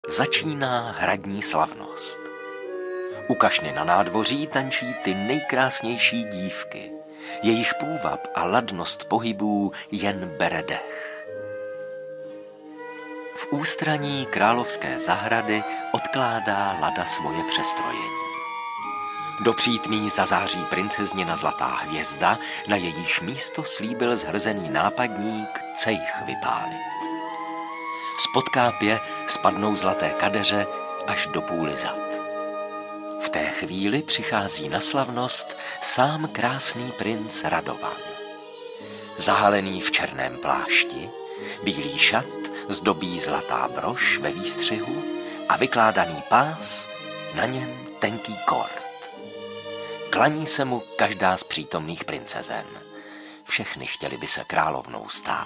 Začíná hradní slavnost. U kašny na nádvoří tančí ty nejkrásnější dívky. Jejich půvab a ladnost pohybů jen bere dech. V ústraní královské zahrady odkládá Lada svoje přestrojení. Do přítmí zazáří princeznina zlatá hvězda, na jejíž místo slíbil zhrzený nápadník cejch vypálit. Spod kápě spadnou zlaté kadeře až do půly zad. V té chvíli přichází na slavnost sám krásný princ Radovan. Zahalený v černém plášti, bílý šat zdobí zlatá brož ve výstřihu a vykládaný pás, na něm tenký kort. Klaní se mu každá z přítomných princezen. Všechny chtěly by se královnou stát.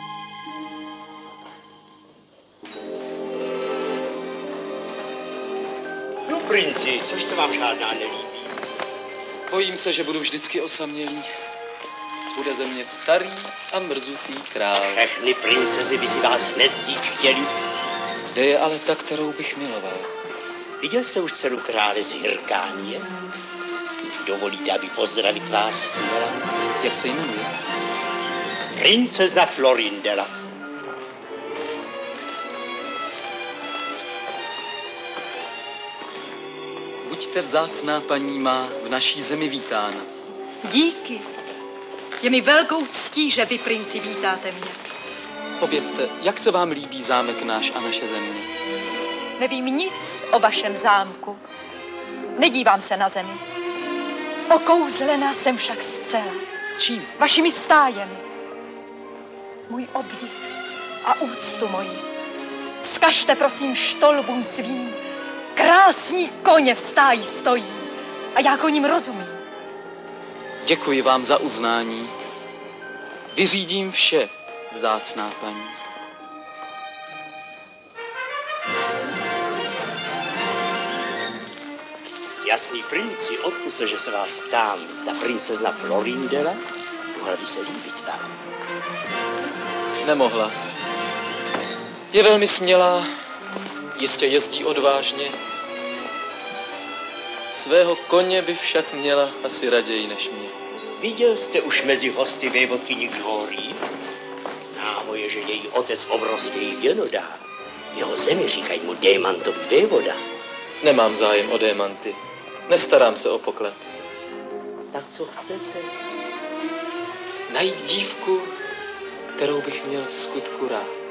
No, princi, což se vám žádná nelíbí? Bojím se, že budu vždycky osamělý. Bude ze mě starý a mrzutý král. Všechny princezy by si vás hned vzít chtěli. Kde je ale ta, kterou bych miloval? Viděl jste už dceru krále z Hyrkánie? Dovolíte, aby pozdravit vás směla? Jak se jmenuje? Princeza Florindela. Buďte vzácná paní má v naší zemi vítána. Díky. Je mi velkou ctí, že vy, princi, vítáte mě. Povězte, jak se vám líbí zámek náš a naše země? Nevím nic o vašem zámku. Nedívám se na zemi. Okouzlená jsem však zcela. Čím? Vašimi stájemi. Můj obdiv a úctu moji vzkažte prosím štolbům svým. Krásní koně v stáji stojí a já koním rozumím. Děkuji vám za uznání. Vyřídím vše, vzácná paní. Jasný princi, odpusťte, že se vás ptám, zda princezna Florindela mohla by se líbit vám. Nemohla. Je velmi smělá, jistě jezdí odvážně. Svého koně by však měla asi raději než mě. Viděl jste už mezi hosty vévodkyni Glorii? Známo je, že její otec obrovský děnodár. Jeho zemi říkají mu démantový vévoda. Nemám zájem o démanty. Nestarám se o poklad. Tak co chcete? Najít dívku, kterou bych měl v skutku rád.